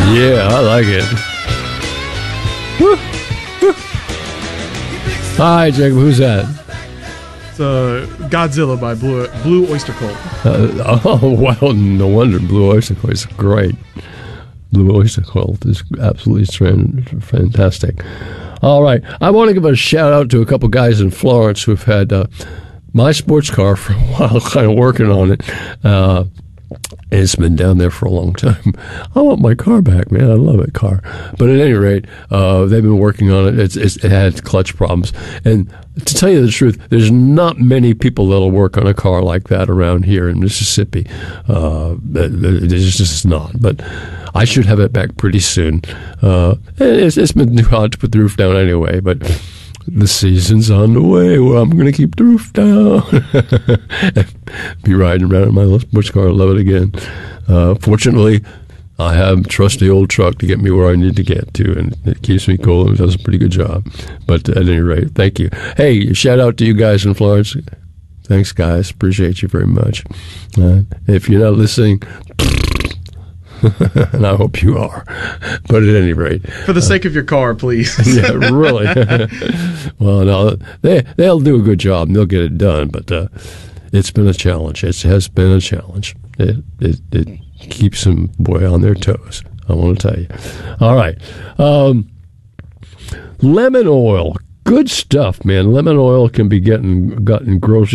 Yeah, I like it. Woo. Woo. Hi, Jacob. Who's that? It's Godzilla by Blue Oyster Cult. Well, no wonder. Blue Oyster Cult is great. Blue Oyster Cult is absolutely fantastic. All right. I want to give a shout-out to a couple guys in Florence who've had my sports car for a while, kind of working on it. It's been down there for a long time. I want my car back, man. I love that car. But at any rate, they've been working on it. It had clutch problems. And to tell you the truth, there's not many people that'll work on a car like that around here in Mississippi. There's just not. But I should have it back pretty soon. It's been hard to put the roof down anyway, but the season's on the way where I'm going to keep the roof down. Be riding around in my sports car. Love it again. Fortunately, I have a trusty old truck to get me where I need to get to, and it keeps me cool and does a pretty good job. But at any rate, thank you. Hey, shout out to you guys in Florence. Thanks, guys. Appreciate you very much. If you're not listening, and I hope you are. But at any rate, for the sake of your car, please. Yeah, really. Well, no, they'll do a good job and they'll get it done. But it's been a challenge. It has been a challenge. It keeps them on their toes. I want to tell you. All right, lemon oil. Good stuff, man. Lemon oil can be gotten grocery